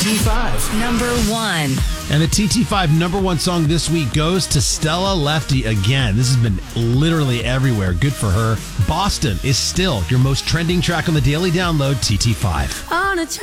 TT5. Number 1. And the TT5 number 1 song this week goes to Stella Lefty again. This has been literally everywhere. Good for her. Boston is still your most trending track on the Daily Download, TT5. On a